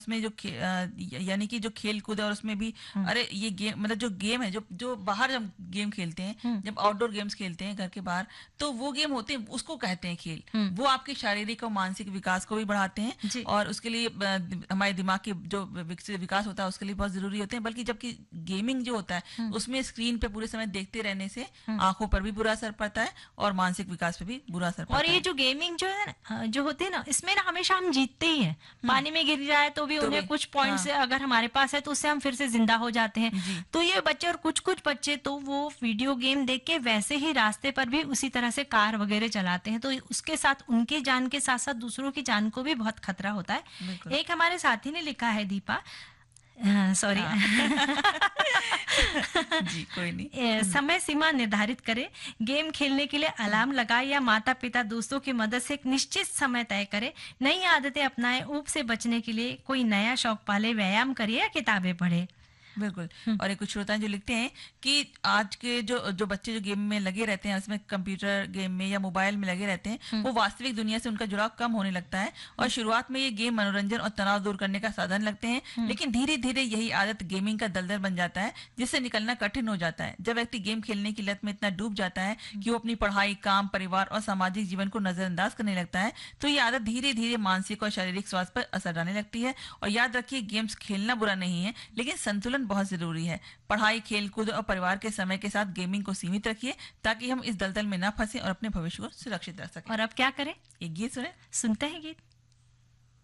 उसमें यानी कि जो खेल कूद है और उसमें भी अरे ये गेम मतलब जो गेम है जो जो बाहर जब गेम खेलते हैं, जब आउटडोर गेम्स खेलते हैं घर के बाहर, तो वो गेम होते हैं, उसको कहते हैं खेल। वो आपके शारीरिक और मानसिक विकास को भी बढ़ाते हैं जी। और उसके लिए हमारे दिमाग के जो विकसित विकास होता है उसके लिए बहुत जरूरी होते हैं। बल्कि जबकि गेमिंग जो होता है उसमें स्क्रीन पे पूरे समय देखते रहने से आंखों पर भी बुरा असर पड़ता है और मानसिक विकास पे भी बुरा असर और पड़ता ये है। जो गेमिंग जो है जो होती है ना, इसमें ना हमेशा हम जीतते ही हैं। पानी में गिर जाए तो भी तो उन्हें भी कुछ पॉइंट्स हाँ अगर हमारे पास है तो उससे हम फिर से जिंदा हो जाते हैं। जी तो ये बच्चे और कुछ कुछ बच्चे तो वो वीडियो गेम देख के वैसे ही रास्ते पर भी उसी तरह से कार वगैरह चलाते हैं, तो उसके साथ उनकी जान के साथ साथ दूसरों की जान को भी बहुत खतरा होता है। बिल्कुल एक हमारे साथी ने लिखा है, दीपा, सॉरी, हाँ जी कोई नहीं। समय सीमा निर्धारित करें। गेम खेलने के लिए अलार्म लगाए या माता पिता दोस्तों की मदद से एक निश्चित समय तय करें। नई आदतें अपनाएं। ऊब से बचने के लिए कोई नया शौक पाले, व्यायाम करिए या किताबें पढ़े। बिल्कुल। और एक कुछ श्रोता जो लिखते हैं कि आज के जो जो बच्चे जो गेम में लगे रहते हैं, उसमें कंप्यूटर गेम में या मोबाइल में लगे रहते हैं, वो वास्तविक दुनिया से उनका जुड़ाव कम होने लगता है और शुरुआत में ये गेम मनोरंजन और तनाव दूर करने का साधन लगते हैं, लेकिन धीरे धीरे यही आदत गेमिंग का दलदल बन जाता है जिससे निकलना कठिन हो जाता है। जब व्यक्ति गेम खेलने की लत में इतना डूब जाता है कि वो अपनी पढ़ाई, काम, परिवार और सामाजिक जीवन को नजरअंदाज करने लगता है, तो ये आदत धीरे धीरे मानसिक और शारीरिक स्वास्थ्य पर असर डालने लगती है। और याद रखिए, गेम्स खेलना बुरा नहीं है, लेकिन संतुलन बहुत जरूरी है। पढ़ाई, खेलकूद और परिवार के समय के साथ गेमिंग को सीमित रखिए ताकि हम इस दलदल में ना फंसे और अपने भविष्य को सुरक्षित रख सकें। और अब क्या करें? एक गीत सुने। सुनते हैं गीत।